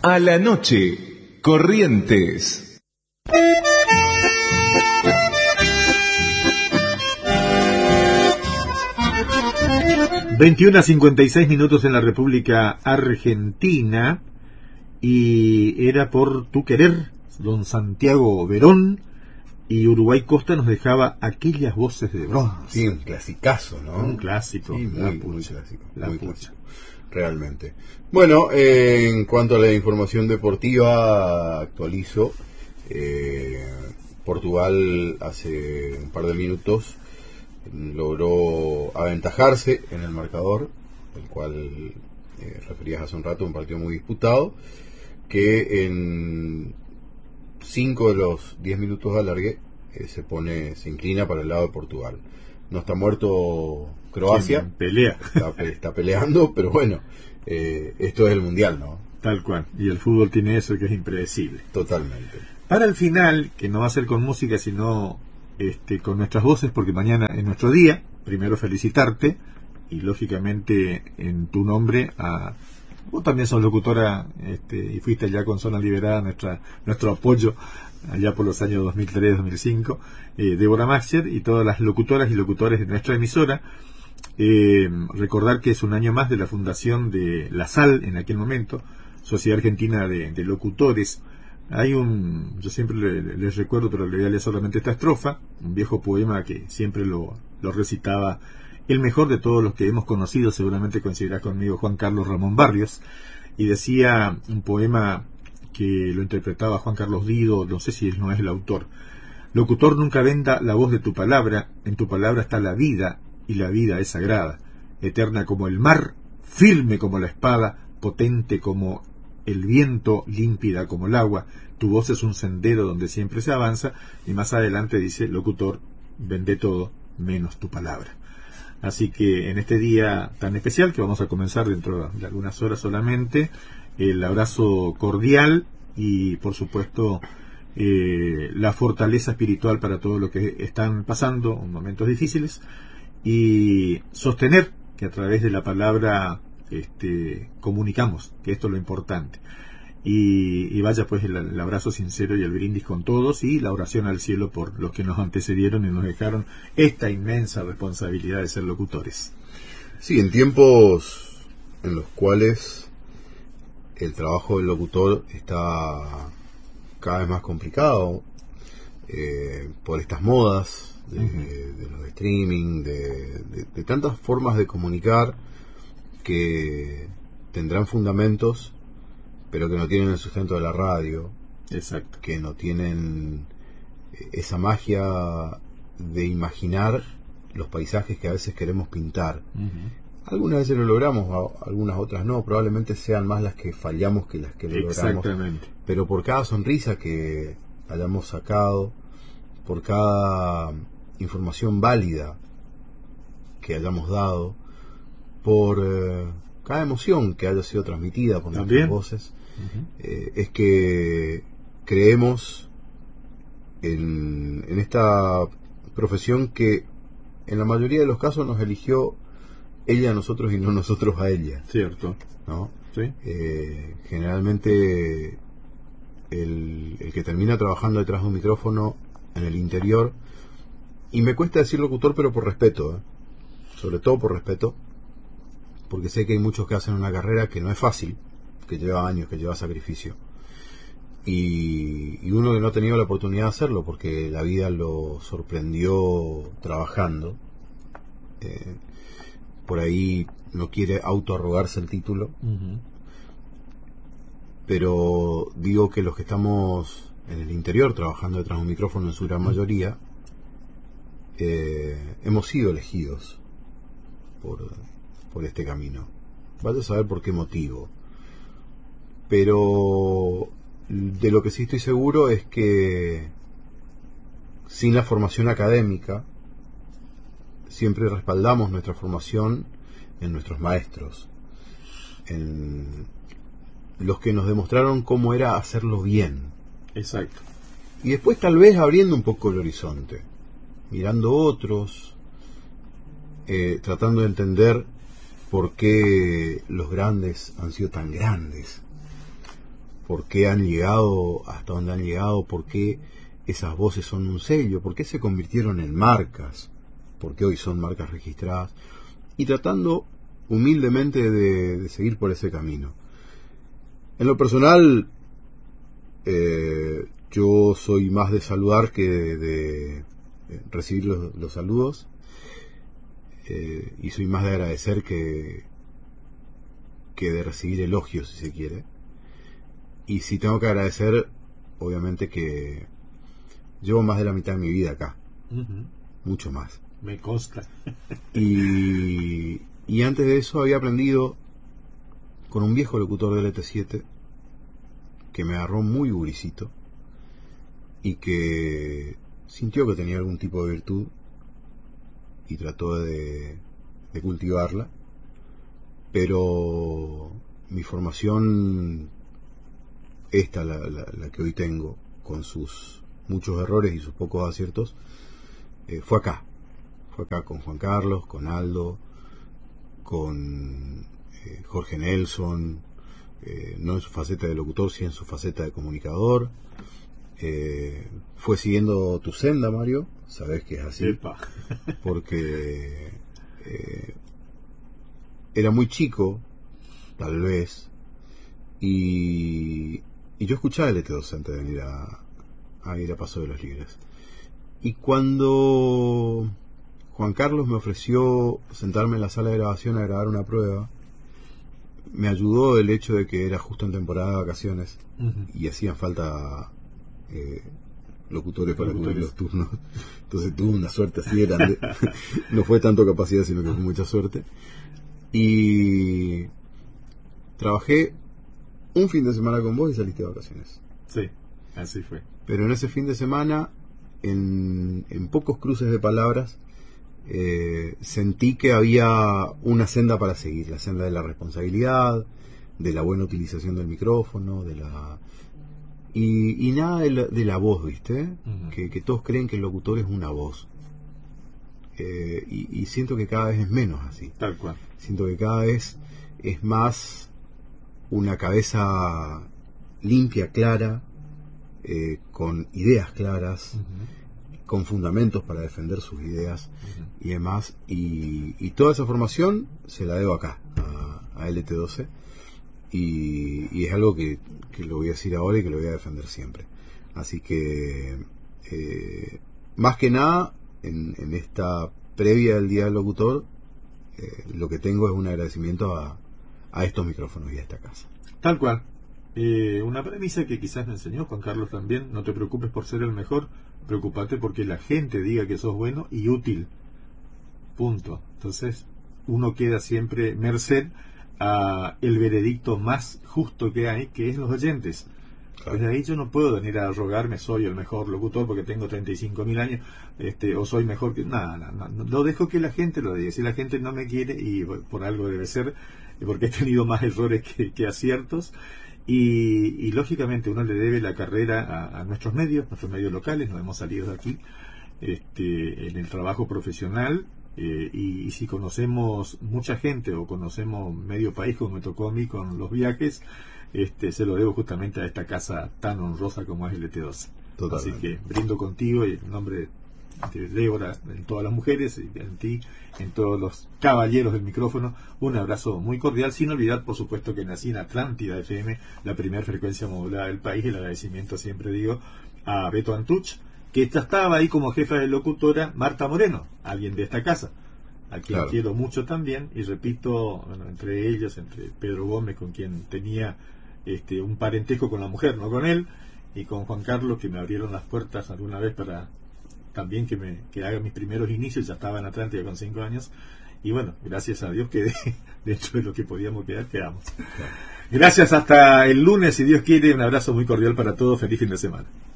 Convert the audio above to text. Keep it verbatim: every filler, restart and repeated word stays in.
A la noche, Corrientes. veintiuno a cincuenta y seis minutos en la República Argentina, y era por tu querer, don Santiago Verón, y Uruguay Costa nos dejaba Aquellas voces de bronce. Sí, un clasicazo, ¿no? Un clásico. Sí, muy, la muy pucha, clásico. la muy pucha. clásico. Realmente. Bueno, eh, en cuanto a la información deportiva, actualizo. Eh, Portugal hace un par de minutos logró aventajarse en el marcador, el cual eh, referías hace un rato, un partido muy disputado, que en cinco de los diez minutos de alargue eh, se pone, se inclina para el lado de Portugal. No está muerto Croacia, sí, pelea. Está, está peleando, pero bueno, eh, esto es el mundial, ¿no? Tal cual, y el fútbol tiene eso, que es impredecible. Totalmente. Para el final, que no va a ser con música, sino este, con nuestras voces, porque mañana es nuestro día. Primero felicitarte, y lógicamente en tu nombre a... Vos también sos locutora, este, y fuiste allá con Zona Liberada, nuestra, nuestro apoyo allá por los años dos mil tres dos mil cinco, eh, Débora Maxier y todas las locutoras y locutores de nuestra emisora. Eh, recordar que es un año más de la fundación de La Sal, en aquel momento, Sociedad Argentina de, de Locutores. Hay un, yo siempre les, les recuerdo, pero le voy a leer solamente esta estrofa, un viejo poema que siempre lo, lo recitaba el mejor de todos los que hemos conocido, seguramente coincidirá conmigo, Juan Carlos Ramón Barrios, y decía un poema que lo interpretaba Juan Carlos Dido, no sé si él no es el autor: locutor, nunca venda la voz de tu palabra, en tu palabra está la vida, y la vida es sagrada, eterna como el mar, firme como la espada, potente como el viento, límpida como el agua, tu voz es un sendero donde siempre se avanza. Y más adelante dice: locutor, vende todo menos tu palabra. Así que en este día tan especial, que vamos a comenzar dentro de algunas horas solamente, el abrazo cordial y por supuesto eh, la fortaleza espiritual para todos los que están pasando momentos difíciles, y sostener que a través de la palabra este, comunicamos, que esto es lo importante. Y, y vaya pues el, el abrazo sincero y el brindis con todos, y la oración al cielo por los que nos antecedieron y nos dejaron esta inmensa responsabilidad de ser locutores. Sí, en tiempos en los cuales el trabajo del locutor está cada vez más complicado eh, por estas modas de, uh-huh. de los streaming, de, de, de tantas formas de comunicar que tendrán fundamentos, pero que no tienen el sustento de la radio. Exacto. Que no tienen esa magia de imaginar los paisajes que a veces queremos pintar. Uh-huh. Algunas veces lo logramos, algunas otras no, probablemente sean más las que fallamos que las que lo logramos. Exactamente. Pero por cada sonrisa que hayamos sacado, por cada información válida que hayamos dado, por eh, cada emoción que haya sido transmitida por nuestras voces, uh-huh. eh, es que creemos en, en esta profesión que en la mayoría de los casos nos eligió ella a nosotros y no nosotros a ella. Cierto. ¿No? Sí. Eh, generalmente el, el que termina trabajando detrás de un micrófono en el interior, y me cuesta decir locutor, pero por respeto, ¿eh? sobre todo por respeto, porque sé que hay muchos que hacen una carrera que no es fácil, que lleva años, que lleva sacrificio, y, y uno que no ha tenido la oportunidad de hacerlo porque la vida lo sorprendió trabajando, eh, por ahí no quiere autoarrogarse el título. Uh-huh. Pero digo que los que estamos en el interior trabajando detrás de un micrófono, en su gran mayoría, eh, hemos sido elegidos por, por este camino. Vaya a saber por qué motivo, pero de lo que sí estoy seguro es que sin la formación académica siempre respaldamos nuestra formación en nuestros maestros, en los que nos demostraron cómo era hacerlo bien. Exacto. Y después tal vez abriendo un poco el horizonte, mirando otros, eh, tratando de entender por qué los grandes han sido tan grandes, por qué han llegado hasta donde han llegado, por qué esas voces son un sello, por qué se convirtieron en marcas, por qué hoy son marcas registradas, y tratando humildemente de, de seguir por ese camino. En lo personal, eh, yo soy más de saludar que de, de recibir los, los saludos, eh, y soy más de agradecer que, que de recibir elogios, si se quiere. Y si tengo que agradecer, obviamente que llevo más de la mitad de mi vida acá, uh-huh. mucho más. Me consta. y, y antes de eso había aprendido con un viejo locutor del E T siete que me agarró muy guricito y que sintió que tenía algún tipo de virtud y trató de, de cultivarla, pero mi formación, esta la, la, la que hoy tengo, con sus muchos errores y sus pocos aciertos, eh, fue acá, fue acá con Juan Carlos, con Aldo, con eh, Jorge Nelson, eh, no en su faceta de locutor, sino en su faceta de comunicador. Eh, fue siguiendo tu senda, Mario, sabes que es así. Epa. Porque eh, era muy chico, tal vez, y, y yo escuchaba el E T doce antes de venir a, a ir a Paso de los Libres. Y cuando Juan Carlos me ofreció sentarme en la sala de grabación a grabar una prueba, me ayudó el hecho de que era justo en temporada de vacaciones, uh-huh. y hacían falta eh, locutores para cubrir los turnos. Entonces tuve una suerte así grande. No fue tanto capacidad, sino que fue mucha suerte. Y trabajé un fin de semana con vos y saliste de vacaciones. Sí, así fue. Pero en ese fin de semana, en, en pocos cruces de palabras, eh, sentí que había una senda para seguir, la senda de la responsabilidad, de la buena utilización del micrófono, de la y, y nada de la, de la voz, ¿viste? Uh-huh. Que, que todos creen que el locutor es una voz. Eh, y, y siento que cada vez es menos así. Tal cual. Siento que cada vez es más una cabeza limpia, clara, eh, con ideas claras, uh-huh. con fundamentos para defender sus ideas, uh-huh. y demás. Y, y toda esa formación se la debo acá, a, a L T doce. Y, y es algo que, que lo voy a decir ahora y que lo voy a defender siempre. Así que, eh, más que nada, en, en esta previa del Día del Locutor, eh, lo que tengo es un agradecimiento a, a estos micrófonos y a esta casa. Tal cual. Eh, una premisa que quizás me enseñó Juan Carlos también: no te preocupes por ser el mejor, preocupate porque la gente diga que sos bueno y útil. Punto. Entonces, uno queda siempre merced a el veredicto más justo que hay, que es los oyentes. Claro. Desde ahí yo no puedo venir a rogarme soy el mejor locutor porque tengo treinta y cinco mil años, este, o soy mejor que... Nada, no, no, no, lo dejo que la gente lo diga. Si la gente no me quiere, y por algo debe ser, porque he tenido más errores que, que aciertos, y, y lógicamente uno le debe la carrera a, a nuestros medios, nuestros medios locales. Nos hemos salido de aquí este, en el trabajo profesional. Eh, y, y si conocemos mucha gente o conocemos medio país, como me tocó a mí con los viajes, este, se lo debo justamente a esta casa tan honrosa como es el E T doce. Totalmente. Así que brindo contigo y en nombre de Débora, en todas las mujeres, y en ti, en todos los caballeros del micrófono, un abrazo muy cordial, sin olvidar por supuesto que nací en Atlántida F M, la primera frecuencia modulada del país. El agradecimiento, siempre digo, a Beto Antuch, que estaba ahí como jefa de locutora Marta Moreno, alguien de esta casa, a quien claro. quiero mucho también, y repito, bueno, entre ellos, entre Pedro Gómez, con quien tenía este, un parentesco con la mujer, no con él, y con Juan Carlos, que me abrieron las puertas alguna vez para también que me que haga mis primeros inicios. Ya estaba en Atlántida con cinco años, y bueno, gracias a Dios quedé dentro de lo que podíamos quedar, quedamos. Claro. Gracias, hasta el lunes, si Dios quiere. Un abrazo muy cordial para todos, feliz fin de semana.